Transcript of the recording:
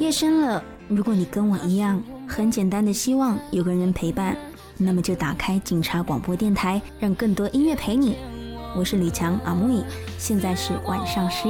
夜深了，如果你跟我一样很简单的希望有个人陪伴，那么就打开警察广播电台，让更多音乐陪你。我是吕强阿木，现在是晚上11